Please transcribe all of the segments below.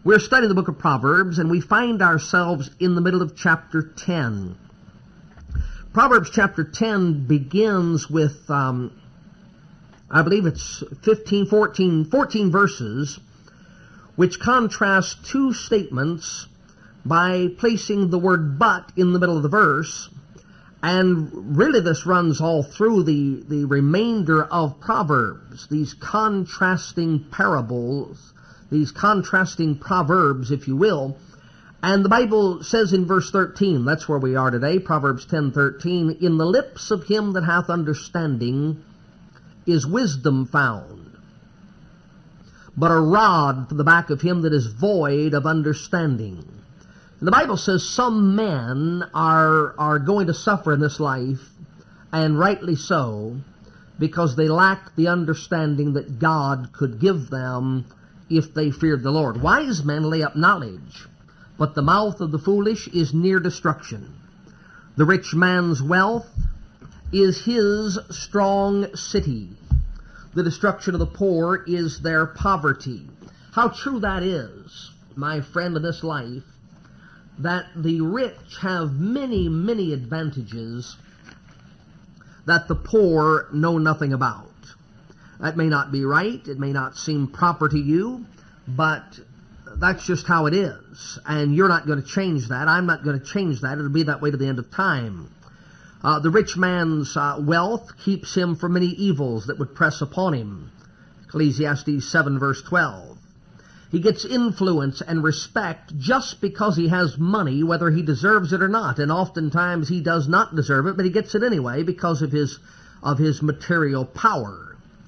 We're studying the book of Proverbs, and we find ourselves in the middle of chapter 10. Proverbs chapter 10 begins with, I believe it's 14 verses, which contrast two statements by placing the word but in the middle of the verse. And really this runs all through the remainder of Proverbs, these contrasting parables, these contrasting proverbs, if you will. And the Bible says in verse 13, that's where we are today, Proverbs 10:13, "In the lips of him that hath understanding is wisdom found, but a rod for the back of him that is void of understanding." And the Bible says some men are going to suffer in this life, and rightly so, because they lack the understanding that God could give them if they feared the Lord. Wise men lay up knowledge, but the mouth of the foolish is near destruction. The rich man's wealth is his strong city. The destruction of the poor is their poverty. How true that is, my friend, in this life, that the rich have many, many advantages that the poor know nothing about. That may not be right, it may not seem proper to you, but that's just how it is. And you're not going to change that. I'm not going to change that. It'll be that way to the end of time. The rich man's wealth keeps him from many evils that would press upon him. Ecclesiastes 7 verse 12. He gets influence and respect just because he has money, whether he deserves it or not. And oftentimes he does not deserve it, but he gets it anyway because of his material power.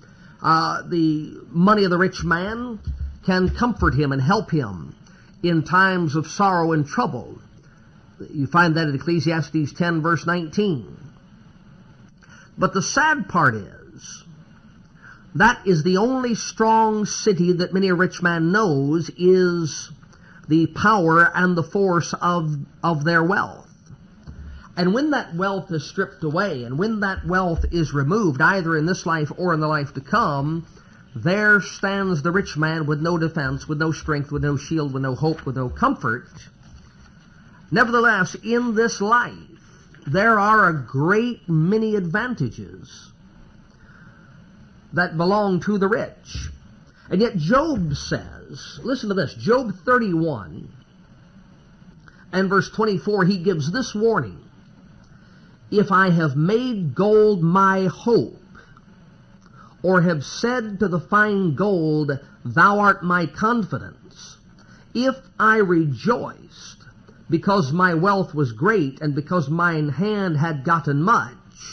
The money of the rich man can comfort him and help him in times of sorrow and trouble. You find that in Ecclesiastes 10 verse 19. But the sad part is, that is the only strong city that many a rich man knows, is the power and the force of their wealth. And when that wealth is stripped away, and when that wealth is removed, either in this life or in the life to come, there stands the rich man with no defense, with no strength, with no shield, with no hope, with no comfort. Nevertheless, in this life, there are a great many advantages that belong to the rich. And yet Job says, listen to this, Job 31 and verse 24, he gives this warning: "If I have made gold my hope, or have said to the fine gold, thou art my confidence, if I rejoiced because my wealth was great, and because mine hand had gotten much,"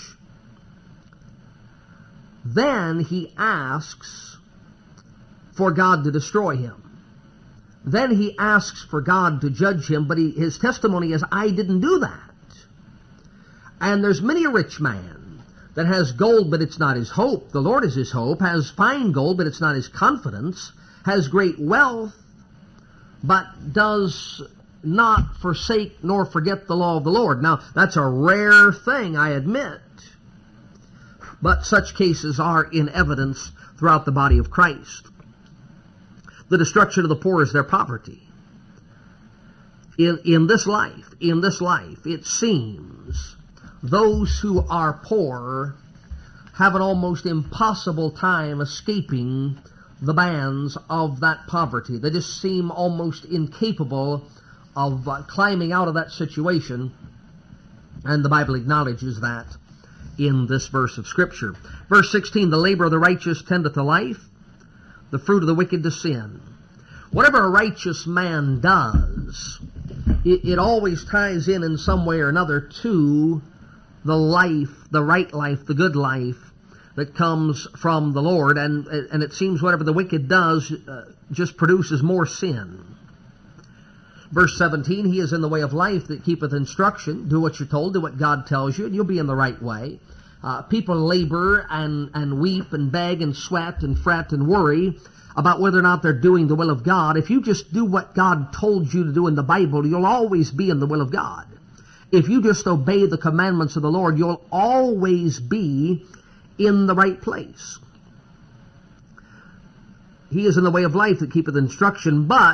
then he asks for God to destroy him. Then he asks for God to judge him, but his testimony is, "I didn't do that." And there's many a rich man that has gold, but it's not his hope. The Lord is his hope. Has fine gold, but it's not his confidence. Has great wealth, but does not forsake nor forget the law of the Lord. Now, that's a rare thing, I admit. But such cases are in evidence throughout the body of Christ. The destruction of the poor is their poverty. In this life, it seems those who are poor have an almost impossible time escaping the bands of that poverty. They just seem almost incapable of climbing out of that situation, and the Bible acknowledges that in this verse of Scripture. Verse 16, "The labor of the righteous tendeth to life, the fruit of the wicked to sin." Whatever a righteous man does, it always ties in some way or another to the life, the right life, the good life that comes from the Lord. And it seems whatever the wicked does just produces more sin. Verse 17, "He is in the way of life that keepeth instruction." Do what you're told, do what God tells you, and you'll be in the right way. People labor and weep and beg and sweat and fret and worry about whether or not they're doing the will of God. If you just do what God told you to do in the Bible, you'll always be in the will of God. If you just obey the commandments of the Lord, you'll always be in the right place. He is in the way of life that keepeth instruction, but